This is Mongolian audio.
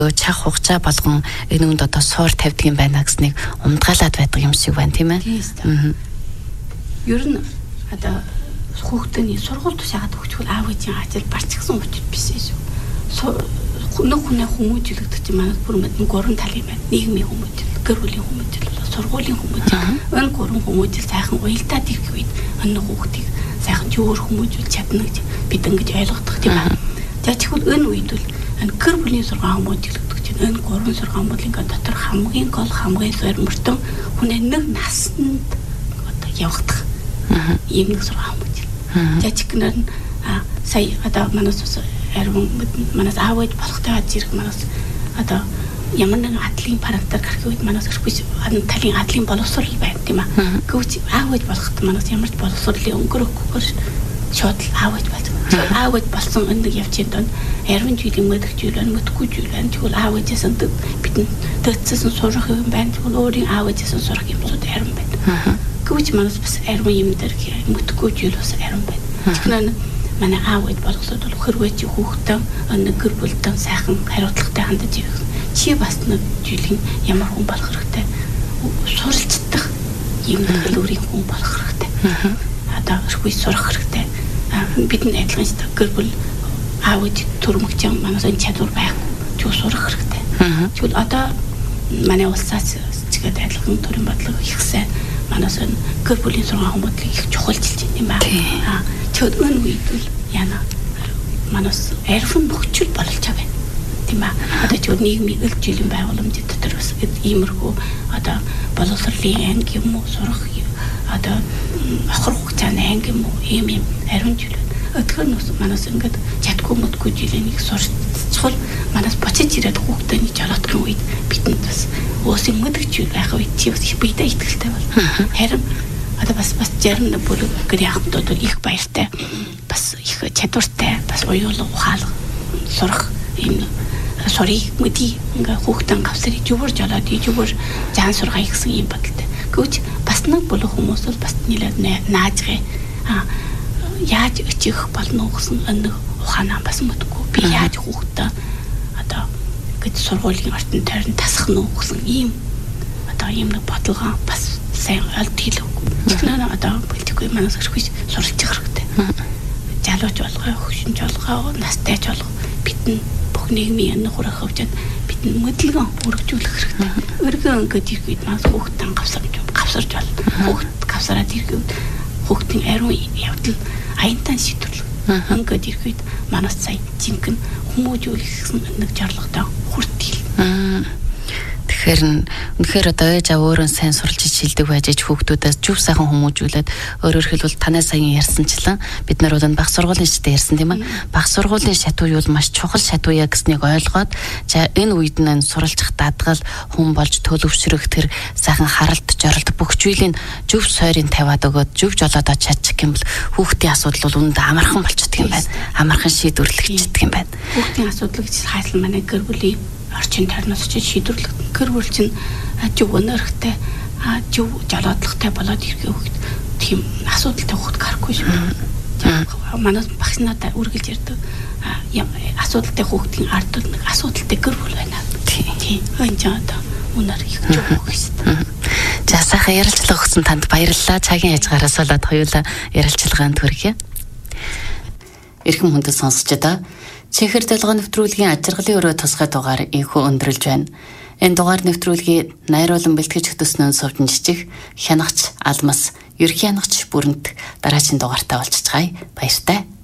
чах хугацаа болгон энэ үнд одоо суур тавьдаг юм байна гэснийг умдгаалаад байдаг юм шиг байна тийм ээ. Ер нь одоо хүүхдийн сургууль тушаагаад өгчвөл аав ээжийн ажил барчсан учраас биш шүү. Нэг хүн хүмүүжүүлэгдэж манай бүр мэдэн гурван тал юм байна. Нийгмийн хүмүүжил, гэр бүлийн хүмүүжил, сургуулийн хүмүүжил. Энэ гурван хүмүүжил сайхан уялдаад ирэх үед энэ хүүхдийг сайхан жөөр хүмүүжүүлж чадна гэж бид ингэж ойлгодог тийм байна. За тэгвэл энэ үед бол энэ гэр бүлийн сургаан хүмүүжүүлэгдэж чинь энэ гурван сургаан бүлгийн дотор хамгийн гол хамгийн сөрмөртөн хүнээ нэг наснд одоо явагдах ийм нэг сургаан хүмүүжил. За чихнэр нь сая одоо манаас манаас аав ээж болохтой зэрэг манаас одоо ямар нэгэн адлын параметр гарах үед манаас өрхөж талын адлын боловсрол байна тийм аа. Гэвч аав ээж болоход манаас ямар ч боловсролын өнгөрөхгүйгээр шууд аав ээж болсон. Аав ээж болсон энэ явцын донд 20 жилийн мэдэх жил байна, мэдхгүй жил байна. Тэгвэл аав ээжээс бидний дэцсэн сурах юм байна. Тэгвэл өөрийн аав ээжээс сурах юмсууд харин байна. Гэвч манаас бас 20 юм дээр мэдхгүй жил бас харин байна. Тэгэхээр манай аав ээж болгосод бол хөрвөөч хүүхдээ нэг гэр бүлдээ сайхан хариуцлагатай хандаж ирэх. Чи бас нэг жилийн ямар хүн болох хэрэгтэй. Суралцдаг юм төлөврийн хүн болох хэрэгтэй. Одоо өрхөй сурах хэрэгтэй. Бидний адилхан ч гэр бүл аав ээж төрмөгч юм манаас энэ чадвар байхгүй. Чи сурах хэрэгтэй. Тэгвэл одоо манай улсаас чигээд адилхан төрийн бодлого их сайн манаас энэ гэр бүлийн сургаан хүмүүст их чухалчилж байна юм байна. Тэгвэл энэ үед бол яна манаас арифын бөхчл болж байгаа юм. Тийм аа. Одоо ч нийгмийн ил жилийн байгууламжид дотор бас иймэрхүү одоо боловсролын анги юм уу сурах одоо охир хугацааны анги юм уу ийм юм арифын жил. Өтгөр нь манаас ингээд чадгүй мэдгүй жилийн нэг сурчвал манаас буцаж ирээд хүүхдээ нэг жолоодох үед бидэнд бас уусын мэдгч байх үед чи бас бидээ ихтэй бол. Харин одоо бас зарим нэг бүлэг гэр яхтууд их баяртай бас их чадвартай бас уюулга ухаалга сурах юм сурыг мэдий ингээ хүүхдэн гавсар ижүүр жолоод ижүүр заан сургая гэсэн юм бодолтой. Гэвч бас нэг бүлэг хүмүүс бол бас нэлээд наажгай яаж өчих болно гэсэн нэг ухаанаа бас мэдгүй. Би яаж хүүхдээ одоо гэж сургуулийн ортон тойрон тасах нь гэсэн ийм одоо ийм нэг бодлого бас сайн олд хэлэв. Тэгэхээр одоо политикгүй манаас өрхөж суралцах хэрэгтэй. Залууч болгоо, хөшинж болгоо, настай ч болгоо бидний бүх нийгмийн энэ хурах хөвчөд бидний мэдлэгэн өргөжүүлэх хэрэгтэй. Өргөн ингээд ирэх үед манаас хүүхдэн гавсарж байна. Хүүхд гавсараад ирэх үед хүүхдийн ариун явдал аянтан шийдвэрлэх. Ингээд ирэх үед манаас сая жинхэнэ хүмүүжүүлэх гэсэн нэг зорилготой хүртэл. Тэгэхээр үнэхээр одоо ээж аваа өөрөө сайн суралж шилдэг байж хүүхдүүдээс зөв сайхан хүмүүжүүлээд өөрөөр хэлбэл танай саяхан ярьсанчлан бид нар бол баг сургуулийн шатаа ярьсан тийм ээ. Баг сургуулийн шатуу юу маш чухал шатуу яа гэснийг ойлгоод за энэ үед нь суралцах даатгал хүн болж төлөвшрөх тэр сайхан харалт жоролт бүх зүйлийг зөв сойрын тавиад өгөөд зөв жолоодоо чадчих юм бол хүүхдийн асуудал бол үүнд амархан болчихдөг юм байна. Амархан шийдвэрлэгддэг юм байна. Хүүхдийн асуудал гэж хайрлан манай гэр бүлийн орчин тойрноос ч шийдвэрлэх гэр бүл чинь зөв өнөрхтэй зөв жолоодлагтай болоод ирэхээ хөхт тийм асуудалтай хөхт гарахгүй шүү. Манайс багшнуудаа үргэлж ярьдаг асуудалтай хөхтийн ард бол нэг асуудалтай гэр бүл байна. Тийм. Энд одоо өнөр их зөв хөхстэй. За сайхан ярилцлага өгсөн танд баярлалаа. Цагийн яжгаараас болоод хоёулаа ярилцлагаанд хүргье. Эрхэм хүндэт сонсогч та Чихэр дэлгэн нэвтрүүлгийн ажиргалын өрөө тусгай дугаар инхүү өндөрлж байна. Энэ дугаар нэвтрүүлгийг найруулан бэлтгэж хөтөснөө сувчин жижиг хянагч Алмас, ерхий хянагч Бүрэнт дараагийн дугаартаа олцгаая. Баяртай.